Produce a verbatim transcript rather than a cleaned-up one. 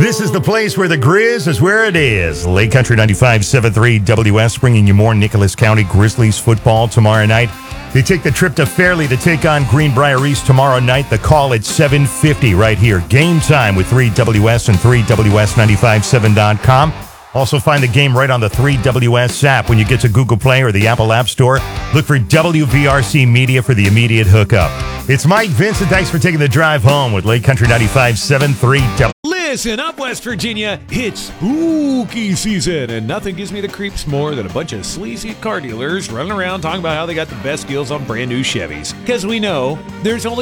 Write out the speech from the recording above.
This is the place where the Grizz is where it is. Lake Country ninety-five point seven three W S bringing you more Nicholas County Grizzlies football tomorrow night. They take the trip to Fairleigh to take on Greenbrier East tomorrow night. The call at seven fifty right here. Game time with three W S and three W S nine five seven dot com. Also find the game right on the three W S app. When you get to Google Play or the Apple App Store, look for W V R C Media for the immediate hookup. It's Mike Vincent. Thanks for taking the drive home with Lake Country ninety-five point seven three W S. Listen up, West Virginia. It's spooky season, and nothing gives me the creeps more than a bunch of sleazy car dealers running around talking about how they got the best deals on brand new Chevys. Because we know there's only